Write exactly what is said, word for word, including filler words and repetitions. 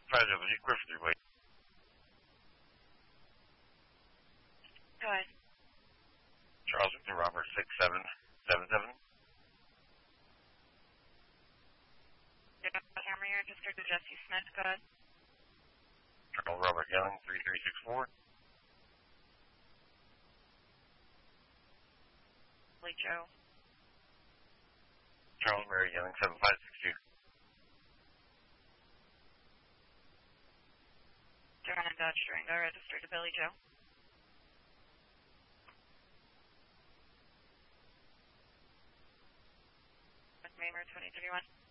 Five W, Griffith Way. Go ahead. Charles Victor Robert six seven seven seven. Camera here, District of Jesse Smith. Go ahead. Charles Robert Young three three six four. Lee Joe. Charles Mary Young seven five six two. John and Dodge Durango, registered to Billy Joe. Mamer twenty thirty-one.